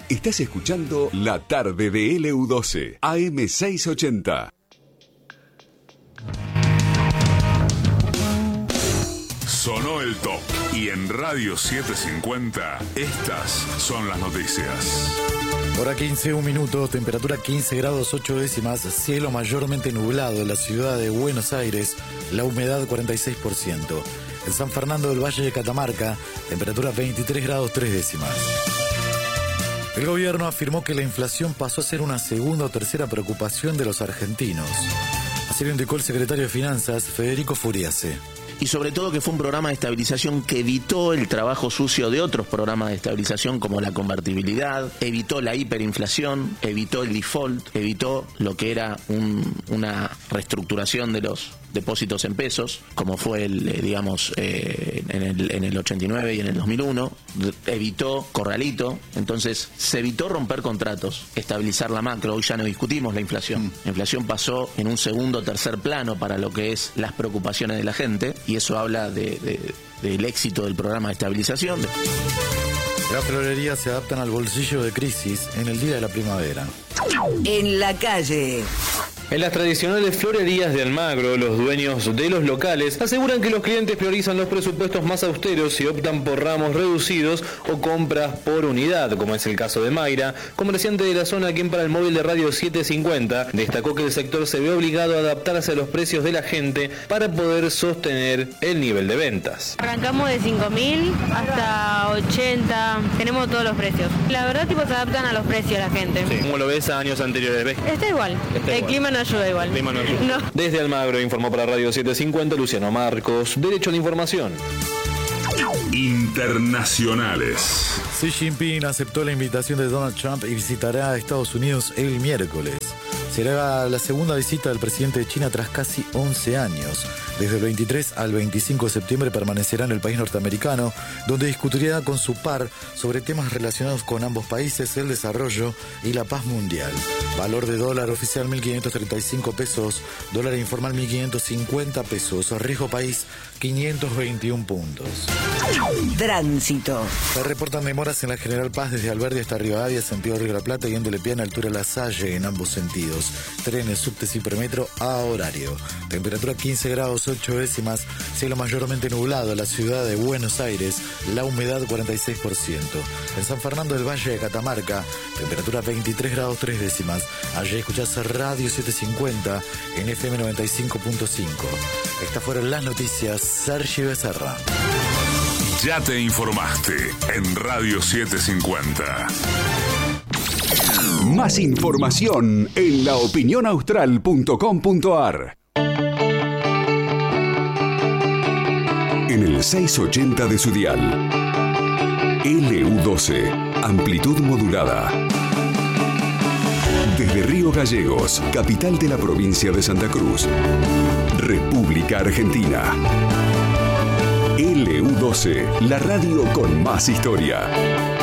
Estás escuchando La Tarde de LU12, AM680. Sonó el top y en Radio 750 estas son las noticias. Hora 15, 1 minuto, temperatura 15 grados 8 décimas, cielo mayormente nublado en la ciudad de Buenos Aires, la humedad 46%. En San Fernando del Valle de Catamarca, temperatura 23 grados 3 décimas. El gobierno afirmó que la inflación pasó a ser una segunda o tercera preocupación de los argentinos. Así lo indicó el secretario de Finanzas, Federico Furiase. Y sobre todo que fue un programa de estabilización que evitó el trabajo sucio de otros programas de estabilización como la convertibilidad, evitó la hiperinflación, evitó el default, evitó lo que era una reestructuración de los depósitos en pesos, como fue en el 89 y en el 2001, evitó corralito, entonces se evitó romper contratos, estabilizar la macro. Hoy ya no discutimos la inflación. La inflación pasó en un segundo o tercer plano para lo que es las preocupaciones de la gente, y eso habla del éxito del programa de estabilización. Las florerías se adaptan al bolsillo de crisis en el día de la primavera. En la calle. En las tradicionales florerías de Almagro, los dueños de los locales aseguran que los clientes priorizan los presupuestos más austeros y optan por ramos reducidos o compras por unidad, como es el caso de Mayra, comerciante de la zona, quien para el móvil de Radio 750 destacó que el sector se ve obligado a adaptarse a los precios de la gente para poder sostener el nivel de ventas. Arrancamos de 5.000 hasta 80, tenemos todos los precios. La verdad, se adaptan a los precios de la gente. Sí. ¿Cómo lo ves a años anteriores? ¿Ves? Está igual. El clima no ayuda igual. No. Desde Almagro informó para Radio 750 Luciano Marcos, Derecho a la Información. Internacionales. Xi Jinping aceptó la invitación de Donald Trump y visitará a Estados Unidos el miércoles. Será la segunda visita del presidente de China tras casi 11 años. Desde el 23 al 25 de septiembre permanecerá en el país norteamericano, donde discutirá con su par sobre temas relacionados con ambos países, el desarrollo y la paz mundial. Valor de dólar oficial 1.535 pesos, dólar informal 1.550 pesos, riesgo país 521 puntos. Tránsito. Se reportan demoras en la General Paz desde Alberdi hasta Rivadavia, sentido Río de la Plata, y en Lepiana, altura La Salle, en ambos sentidos. Trenes, subtes y premetro a horario. Temperatura 15 grados 8 décimas, cielo mayormente nublado en la ciudad de Buenos Aires, la humedad 46%. En San Fernando del Valle de Catamarca, temperatura 23 grados 3 décimas. Allí escuchás Radio 750 en FM 95.5. Estas fueron las noticias. Sergio Becerra. Ya te informaste en Radio 750. Más información en laopinionaustral.com.ar. En el 680 de su dial. LU12, amplitud modulada. Desde Río Gallegos, capital de la provincia de Santa Cruz, República Argentina. LU12, la radio con más historia.